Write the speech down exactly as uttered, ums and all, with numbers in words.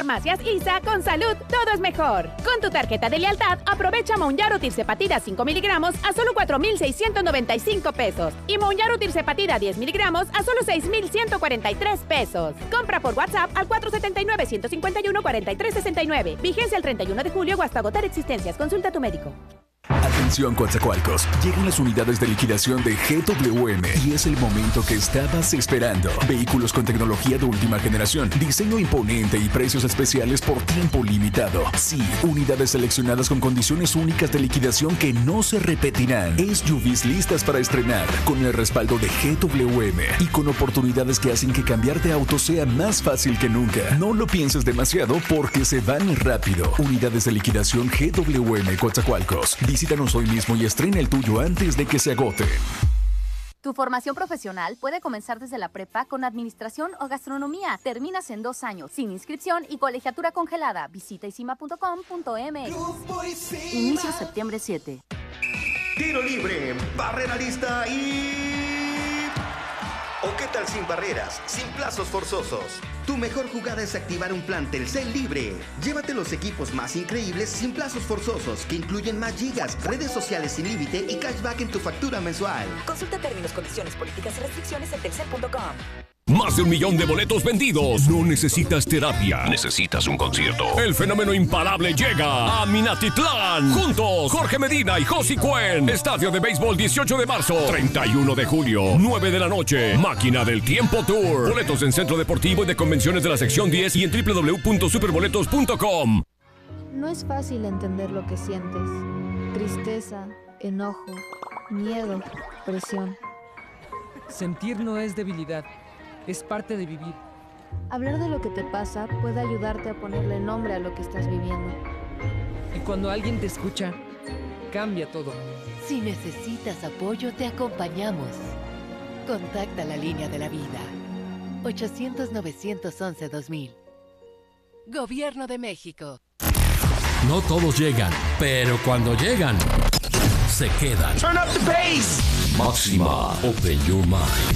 Farmacias I S A, con salud todo es mejor. Con tu tarjeta de lealtad, aprovecha Mounjaro Tirzepatida cinco miligramos a solo cuatro mil seiscientos noventa y cinco pesos. Y Mounjaro Tirzepatida diez miligramos a solo seis mil ciento cuarenta y tres pesos. Compra por WhatsApp al cuatro siete nueve, uno cinco uno, cuatro tres seis nueve. Vigencia el treinta y uno de julio o hasta agotar existencias. Consulta a tu médico. Atención Coatzacoalcos, llegan las unidades de liquidación de G W M y es el momento que estabas esperando. Vehículos con tecnología de última generación, diseño imponente y precios especiales por tiempo limitado. Sí, unidades seleccionadas con condiciones únicas de liquidación que no se repetirán. S U Vs listas para estrenar, con el respaldo de G W M y con oportunidades que hacen que cambiar de auto sea más fácil que nunca. No lo pienses demasiado porque se van rápido. Unidades de liquidación G W M Coatzacoalcos. Visítanos hoy mismo y estrena el tuyo antes de que se agote. Tu formación profesional puede comenzar desde la prepa con administración o gastronomía. Terminas en dos años, sin inscripción y colegiatura congelada. Visita isima punto com punto m x. Inicio septiembre siete. Tiro libre, barrera lista y... ¿O qué tal sin barreras, sin plazos forzosos? Tu mejor jugada es activar un plan Telcel libre. Llévate los equipos más increíbles sin plazos forzosos, que incluyen más gigas, redes sociales sin límite y cashback en tu factura mensual. Consulta términos, condiciones, políticas y restricciones en telcel punto com. Más de un millón de boletos vendidos. No necesitas terapia. Necesitas un concierto. El fenómeno imparable llega a Minatitlán. Juntos, Jorge Medina y Josi Cuen. Estadio de béisbol dieciocho de marzo. treinta y uno de julio. nueve de la noche. Máquina del Tiempo Tour. Boletos en Centro Deportivo y de Convenciones de la sección diez y en doble u doble u doble u punto superboletos punto com. No es fácil entender lo que sientes. Tristeza, enojo, miedo, presión. Sentir no es debilidad. Es parte de vivir. Hablar de lo que te pasa puede ayudarte a ponerle nombre a lo que estás viviendo. Y cuando alguien te escucha, cambia todo. Si necesitas apoyo, te acompañamos. Contacta la línea de la vida. ochocientos, novecientos once, dos mil. Gobierno de México. No todos llegan, pero cuando llegan, se quedan. Turn up the bass. Máxima. Open your mind.